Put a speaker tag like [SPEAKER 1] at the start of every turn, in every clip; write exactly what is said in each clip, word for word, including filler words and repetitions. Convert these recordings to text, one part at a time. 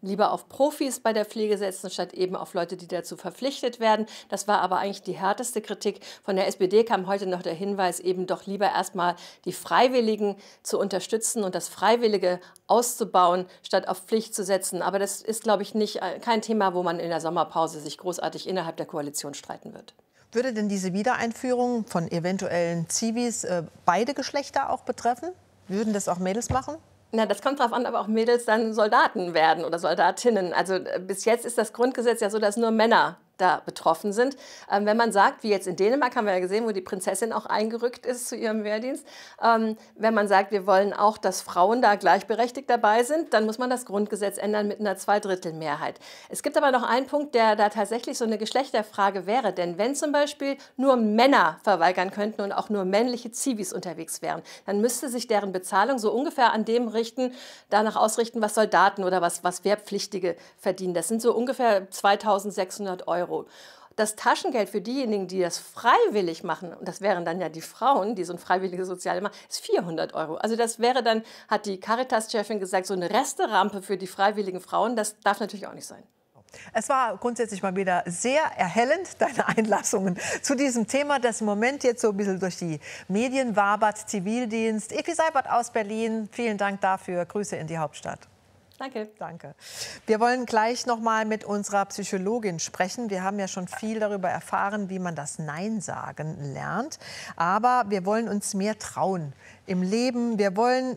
[SPEAKER 1] lieber auf Profis bei der Pflege setzen, statt eben auf Leute, die dazu verpflichtet werden. Das war aber eigentlich die härteste Kritik. Von der S P D kam heute noch der Hinweis, eben doch lieber erstmal die Freiwilligen zu unterstützen und das Freiwillige auszubauen, statt auf Pflicht zu setzen. Aber das ist, glaube ich, nicht kein Thema, wo man in der Sommerpause sich großartig innerhalb der Koalition streiten wird.
[SPEAKER 2] Würde denn diese Wiedereinführung von eventuellen Zivis äh, beide Geschlechter auch betreffen? Würden das auch Mädels machen?
[SPEAKER 1] Na, das kommt darauf an, ob auch Mädels dann Soldaten werden oder Soldatinnen. Also äh, bis jetzt ist das Grundgesetz ja so, dass nur Männer da betroffen sind. Ähm, wenn man sagt, wie jetzt in Dänemark, haben wir ja gesehen, wo die Prinzessin auch eingerückt ist zu ihrem Wehrdienst, ähm, wenn man sagt, wir wollen auch, dass Frauen da gleichberechtigt dabei sind, dann muss man das Grundgesetz ändern mit einer Zweidrittelmehrheit. Es gibt aber noch einen Punkt, der da tatsächlich so eine Geschlechterfrage wäre. Denn wenn zum Beispiel nur Männer verweigern könnten und auch nur männliche Zivis unterwegs wären, dann müsste sich deren Bezahlung so ungefähr an dem richten, danach ausrichten, was Soldaten oder was, was Wehrpflichtige verdienen. Das sind so ungefähr zweitausendsechshundert Euro. Das Taschengeld für diejenigen, die das freiwillig machen, und das wären dann ja die Frauen, die so ein freiwilliges Soziale machen, ist vierhundert Euro. Also das wäre dann, hat die Caritas-Chefin gesagt, so eine Resterampe für die freiwilligen Frauen. Das darf natürlich auch nicht sein.
[SPEAKER 2] Es war grundsätzlich mal wieder sehr erhellend, deine Einlassungen zu diesem Thema, das im Moment jetzt so ein bisschen durch die Medien wabert. Zivildienst. Evi Seibert aus Berlin, vielen Dank dafür. Grüße in die Hauptstadt.
[SPEAKER 1] Danke.
[SPEAKER 2] Danke. Wir wollen gleich noch mal mit unserer Psychologin sprechen. Wir haben ja schon viel darüber erfahren, wie man das Nein sagen lernt. Aber wir wollen uns mehr trauen im Leben. Wir wollen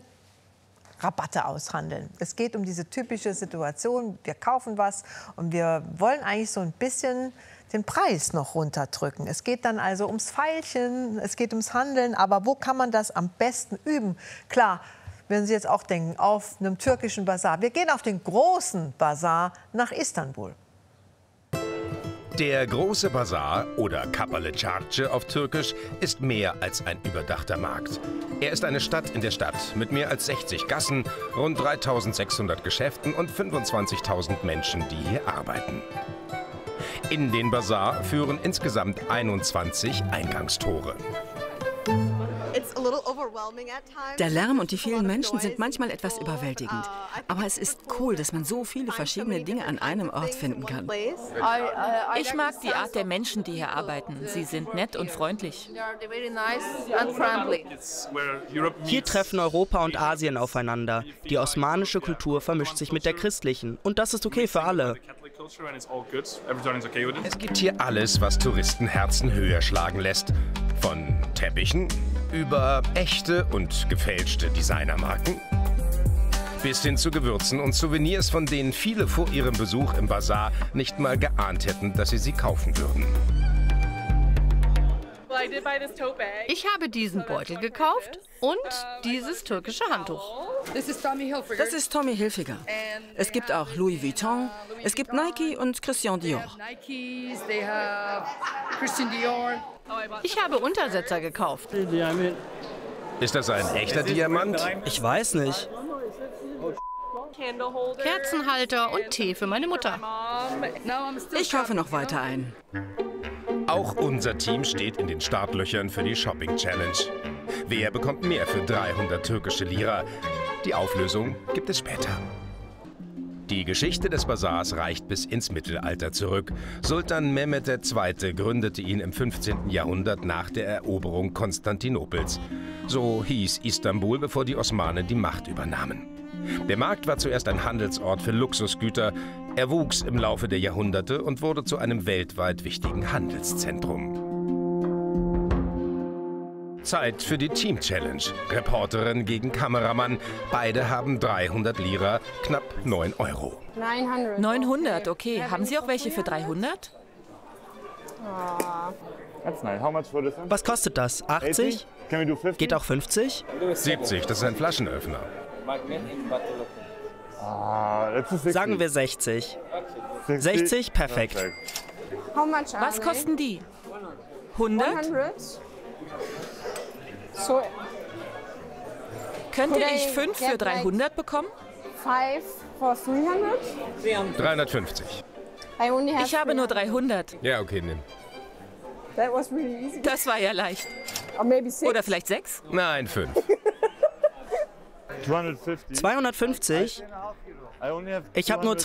[SPEAKER 2] Rabatte aushandeln. Es geht um diese typische Situation, wir kaufen was und wir wollen eigentlich so ein bisschen den Preis noch runterdrücken. Es geht dann also ums Feilschen, es geht ums Handeln, aber wo kann man das am besten üben? Klar, wenn Sie jetzt auch denken, auf einem türkischen Basar. Wir gehen auf den großen Basar nach Istanbul.
[SPEAKER 3] Der große Basar oder Kapalı Çarşı auf Türkisch ist mehr als ein überdachter Markt. Er ist eine Stadt in der Stadt mit mehr als sechzig Gassen, rund dreitausendsechshundert Geschäften und fünfundzwanzigtausend Menschen, die hier arbeiten. In den Basar führen insgesamt einundzwanzig Eingangstore.
[SPEAKER 4] Der Lärm und die vielen Menschen sind manchmal etwas überwältigend. Aber es ist cool, dass man so viele verschiedene Dinge an einem Ort finden kann.
[SPEAKER 5] Ich mag die Art der Menschen, die hier arbeiten. Sie sind nett und freundlich.
[SPEAKER 6] Hier treffen Europa und Asien aufeinander. Die osmanische Kultur vermischt sich mit der christlichen. Und das ist okay für alle.
[SPEAKER 3] Es gibt hier alles, was Touristenherzen höher schlagen lässt. Von Teppichen über echte und gefälschte Designermarken bis hin zu Gewürzen und Souvenirs, von denen viele vor ihrem Besuch im Basar nicht mal geahnt hätten, dass sie sie kaufen würden.
[SPEAKER 5] Ich habe diesen Beutel gekauft und dieses türkische Handtuch.
[SPEAKER 4] Das ist Tommy Hilfiger. Es gibt auch Louis Vuitton, es gibt Nike und Christian Dior.
[SPEAKER 5] Ich habe Untersetzer gekauft.
[SPEAKER 3] Ist das ein echter Diamant?
[SPEAKER 6] Ich weiß nicht.
[SPEAKER 5] Kerzenhalter und Tee für meine Mutter.
[SPEAKER 4] Ich kaufe noch weiter ein.
[SPEAKER 3] Auch unser Team steht in den Startlöchern für die Shopping Challenge. Wer bekommt mehr für dreihundert türkische Lira? Die Auflösung gibt es später. Die Geschichte des Basars reicht bis ins Mittelalter zurück. Sultan Mehmed der Zweite gründete ihn im fünfzehnten Jahrhundert nach der Eroberung Konstantinopels. So hieß Istanbul, bevor die Osmanen die Macht übernahmen. Der Markt war zuerst ein Handelsort für Luxusgüter. Er wuchs im Laufe der Jahrhunderte und wurde zu einem weltweit wichtigen Handelszentrum. Zeit für die Team Challenge. Reporterin gegen Kameramann. Beide haben dreihundert Lira, knapp neun Euro.
[SPEAKER 5] neunhundert, okay. Haben Sie auch welche für dreihundert?
[SPEAKER 6] Was kostet das? achtzig? Geht auch fünfzig?
[SPEAKER 3] siebzig, das ist ein Flaschenöffner.
[SPEAKER 6] Sagen wir sechzig. sechzig, perfekt.
[SPEAKER 5] Was kosten die? hundert? Könnte ich fünf für dreihundert bekommen?
[SPEAKER 3] dreihundertfünfzig.
[SPEAKER 5] Ich habe nur dreihundert.
[SPEAKER 3] Ja, okay, nimm.
[SPEAKER 5] Das war ja leicht. Oder vielleicht sechs?
[SPEAKER 3] Nein, fünf.
[SPEAKER 6] zweihundertfünfzig? Ich habe nur